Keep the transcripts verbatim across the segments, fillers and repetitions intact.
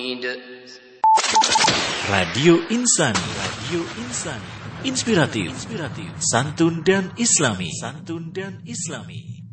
Radio Insani, Radio Insani, inspiratif, inspiratif, santun dan islami, santun dan islami.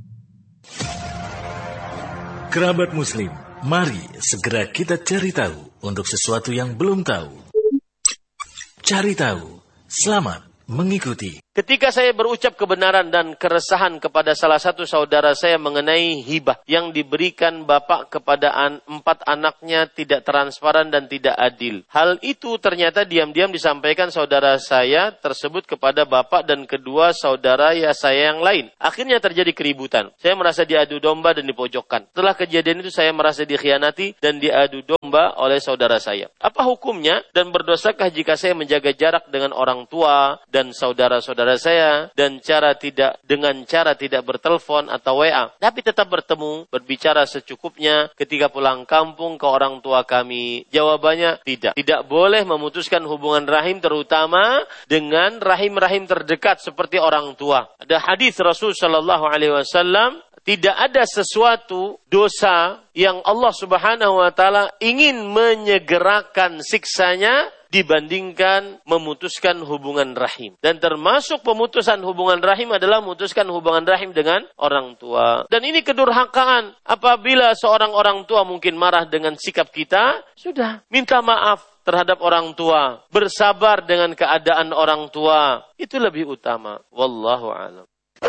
Kerabat Muslim, mari segera kita cari tahu untuk sesuatu yang belum tahu. Cari tahu, selamat mengikuti. Ketika saya berucap kebenaran dan keresahan kepada salah satu saudara saya mengenai hibah yang diberikan bapak kepada an- empat anaknya tidak transparan dan tidak adil. Hal itu ternyata diam-diam disampaikan saudara saya tersebut kepada bapak dan kedua saudara ya saya yang lain. Akhirnya terjadi keributan. Saya merasa diadu domba dan dipojokkan. Setelah kejadian itu saya merasa dikhianati dan diadu domba oleh saudara saya. Apa hukumnya dan berdosakah jika saya menjaga jarak dengan orang tua dan saudara-saudara saya dan cara tidak dengan cara tidak bertelepon atau W A, tapi tetap bertemu, berbicara secukupnya ketika pulang kampung ke orang tua kami? Jawabannya tidak. Tidak boleh memutuskan hubungan rahim terutama dengan rahim-rahim terdekat seperti orang tua. Ada hadis Rasul sallallahu alaihi wasallam, tidak ada sesuatu dosa yang Allah Subhanahu wa taala ingin menyegerakan siksanya dibandingkan memutuskan hubungan rahim. Dan termasuk pemutusan hubungan rahim adalah memutuskan hubungan rahim dengan orang tua. Dan ini kedurhakaan. Apabila seorang orang tua mungkin marah dengan sikap kita, sudah, minta maaf terhadap orang tua. Bersabar dengan keadaan orang tua. Itu lebih utama. Wallahu a'lam.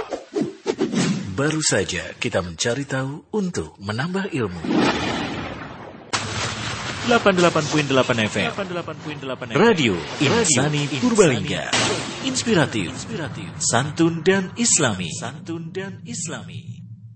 Baru saja kita mencari tahu untuk menambah ilmu. delapan puluh delapan koma delapan F M Radio Insani Purbalingga. Inspiratif, santun dan islami, santun dan islami.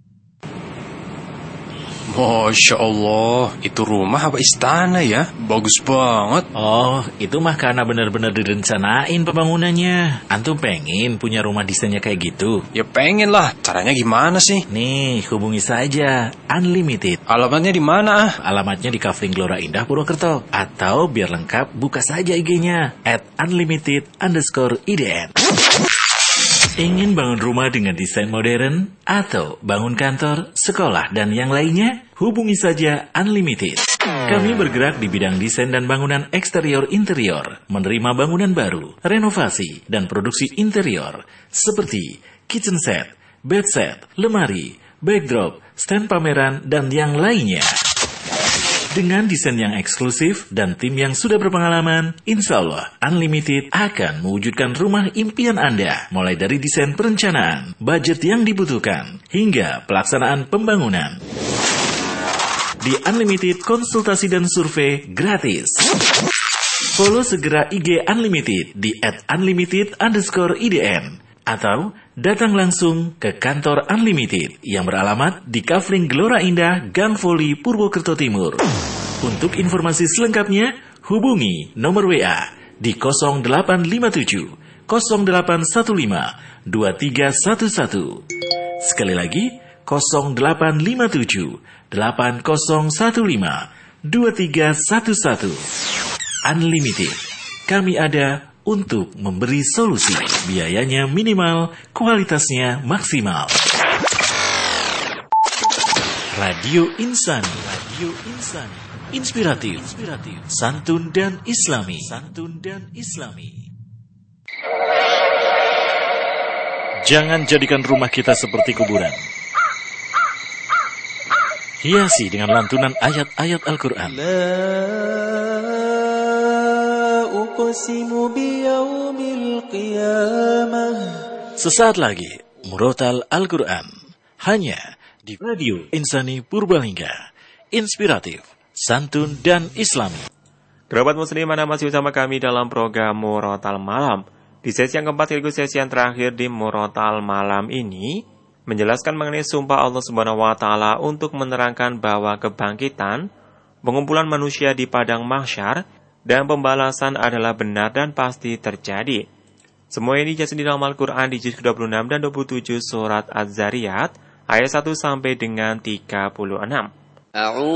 Masya Allah, itu rumah apa istana ya? Bagus banget. Oh, itu mah karena benar-benar direncanain pembangunannya. Antum pengen punya rumah desainnya kayak gitu? Ya pengen lah, caranya gimana sih? Nih, hubungi saja Unlimited. Alamatnya di mana? Alamatnya di Kafling Gelora Indah, Purwokerto. Atau biar lengkap, buka saja I G-nya at unlimited underscore I D N. Ingin bangun rumah dengan desain modern? Atau bangun kantor, sekolah, dan yang lainnya? Hubungi saja Unlimited. Kami bergerak di bidang desain dan bangunan eksterior interior, menerima bangunan baru, renovasi, dan produksi interior, seperti kitchen set, bed set, lemari, backdrop, stand pameran, dan yang lainnya. Dengan desain yang eksklusif dan tim yang sudah berpengalaman, insya Allah Unlimited akan mewujudkan rumah impian Anda. Mulai dari desain perencanaan, budget yang dibutuhkan, hingga pelaksanaan pembangunan. Di Unlimited, konsultasi dan survei gratis. Follow segera I G Unlimited di at unlimited underscore I D N. Atau datang langsung ke kantor Unlimited yang beralamat di Kafling Gelora Indah, Gang Voli, Purwokerto Timur. Untuk informasi selengkapnya, hubungi nomor W A di nol delapan lima tujuh nol delapan satu lima dua tiga satu satu. Sekali lagi, nol delapan lima tujuh delapan nol satu lima dua tiga satu satu. Unlimited, kami ada untuk memberi solusi. Biayanya minimal, kualitasnya maksimal. Radio Insani, Radio Insani, inspiratif, inspiratif, santun dan islami, santun dan islami. Jangan jadikan rumah kita seperti kuburan. Hiasi dengan lantunan ayat-ayat Al-Quran. Sesaat lagi, Murotal Al-Quran. Hanya di Radio Insani Purbalingga. Inspiratif, santun, dan islami. Kerabat Muslim, Anda masih bersama kami dalam program Murotal Malam. Di sesi yang keempat sekaligus sesi yang terakhir di Murotal Malam ini, menjelaskan mengenai sumpah Allah Subhanahu wa taala untuk menerangkan bahwa kebangkitan, pengumpulan manusia di padang mahsyar, dan pembalasan adalah benar dan pasti terjadi. Semua ini dijelaskan di dalam Al-Quran di juz dua puluh enam dan dua puluh tujuh surat Az-Zariyat ayat satu sampai dengan tiga puluh enam.